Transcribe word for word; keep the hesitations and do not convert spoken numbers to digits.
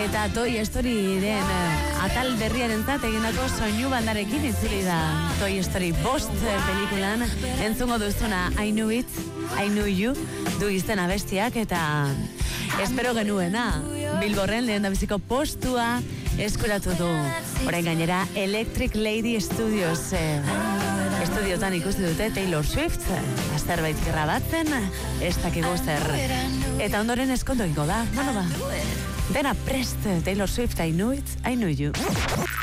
Eta Toy Story den uh, atal berriarentzat egindako soinu bandarekin itzuli da Toy Story bost pelikulan entzungo duzuna I Knew It, I Knew You du izena bestiak eta espero genuena Billboarden lehen da biziko postua eskuratu du. Orain gainera Electric Lady Studios eh, estudiotan ikusi dute Taylor Swift zerbait grabatzen ez dakigu zer eta ondoren eskondu egingo da. Bueno ba, dena prest Taylor Swift I Knew It, I Knew You.